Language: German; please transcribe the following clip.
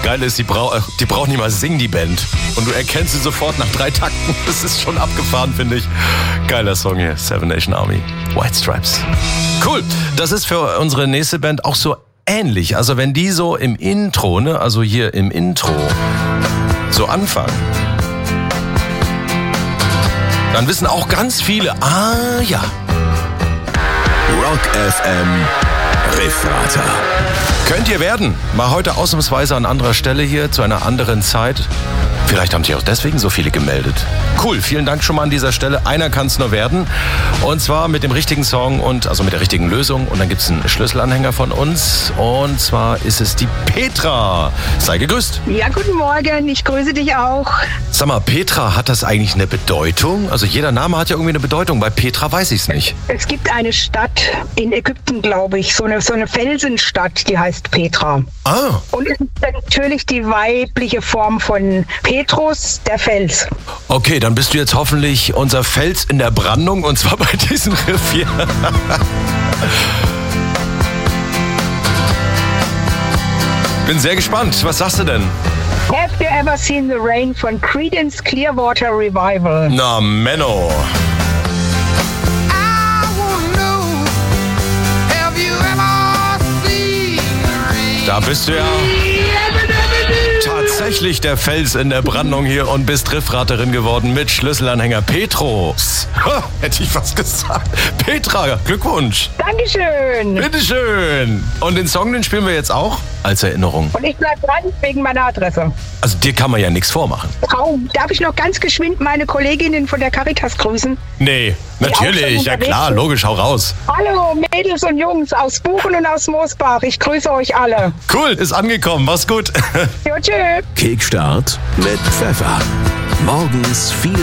Geile ist, die braucht nicht mal singen, die Band. Und du erkennst sie sofort nach 3 Takten. Das ist schon abgefahren, finde ich. Geiler Song hier, Seven Nation Army, White Stripes. Cool, das ist für unsere nächste Band auch so ähnlich. Also wenn die so im Intro, ne, also hier im Intro, so anfangen, dann wissen auch ganz viele, ja. Rock FM Refrater. Könnt ihr werden. Mal heute ausnahmsweise an anderer Stelle hier, zu einer anderen Zeit. Vielleicht haben sich auch deswegen so viele gemeldet. Cool, vielen Dank schon mal an dieser Stelle. Einer kann es nur werden. Und zwar mit dem richtigen Song und also mit der richtigen Lösung. Und dann gibt es einen Schlüsselanhänger von uns. Und zwar ist es die Petra. Sei gegrüßt. Ja, guten Morgen. Ich grüße dich auch. Sag mal, Petra, hat das eigentlich eine Bedeutung? Also jeder Name hat ja irgendwie eine Bedeutung. Bei Petra weiß ich es nicht. Es gibt eine Stadt in Ägypten, glaube ich. So eine Felsenstadt, die heißt Petra. Ah. Und es ist natürlich die weibliche Form von Petrus, der Fels. Okay, dann bist du jetzt hoffentlich unser Fels in der Brandung, und zwar bei diesem Riff hier. Bin sehr gespannt. Was sagst du denn? Have you ever seen the rain von Creedence Clearwater Revival? Na, Menno. Da bist du ja tatsächlich der Fels in der Brandung hier und bist Riffraterin geworden mit Schlüsselanhänger Petrus. Hätte ich was gesagt. Petra, Glückwunsch. Dankeschön. Bitteschön. Und den Song, den spielen wir jetzt auch als Erinnerung. Und ich bleib dran wegen meiner Adresse. Also dir kann man ja nichts vormachen. Traum. Darf ich noch ganz geschwind meine Kolleginnen von der Caritas grüßen? Nee, natürlich. Ja klar, logisch, hau raus. Hallo Mädels und Jungs aus Buchen und aus Moosbach. Ich grüße euch alle. Cool, ist angekommen. Mach's gut. Jo, tschö. Kickstart mit Pfeffer. Morgens viel